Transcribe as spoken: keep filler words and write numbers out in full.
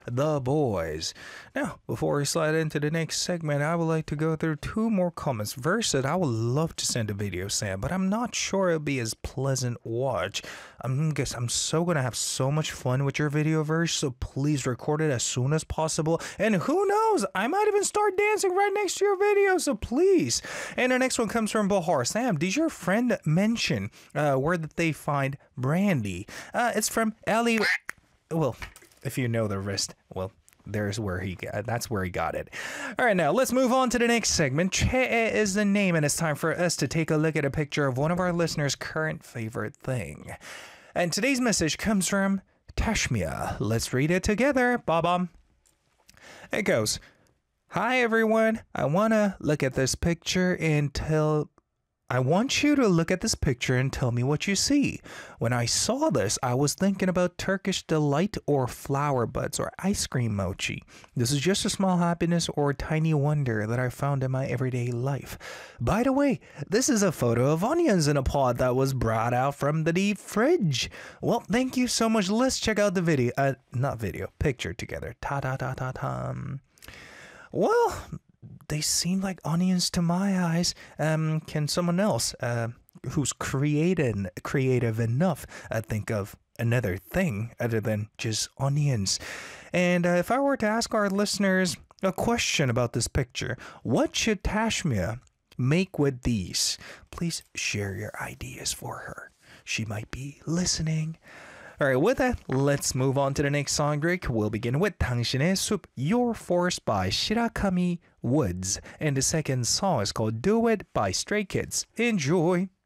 The Boys. Now, before we slide into the next segment, I would like to go through two more comments. Verse said, I would love to send a video, Sam, but I'm not sure it'll be as pleasant watch. I'm guess I'm so gonna have so much fun with your video, Verse, so please record it as soon as possible. And who knows, I might even start dancing right next to your video, so please. And the next one comes from Bahar. Sam, did your friend mention uh, where did they find Brandy? Uh, it's from Ellie. Well, if you know the rest, well, there's where he got, that's where he got it. All right, now let's move on to the next segment. Che is the name, and it's time for us to take a look at a picture of one of our listeners' current favorite thing. And today's message comes from Tashmia. Let's read it together, Bob. It goes, hi everyone. I wanna look at this picture and tell I want you to look at this picture and tell me what you see. When I saw this, I was thinking about Turkish delight or flower buds or ice cream mochi. This is just a small happiness or tiny wonder that I found in my everyday life. By the way, this is a photo of onions in a pot that was brought out from the deep fridge. Well, thank you so much. Let's check out the video. Uh, not video, picture together. Ta-da-da-da-da. Well, they seem like onions to my eyes. Um, can someone else, uh, who's creative, creative enough, uh, think of another thing other than just onions? And uh, if I were to ask our listeners a question about this picture, what should Tashmia make with these? Please share your ideas for her. She might be listening. Alright, with that, let's move on to the next song break. We'll begin with 당신의 숲, Your Forest by Shirakami Woods. And the second song is called Do It by Stray Kids. Enjoy!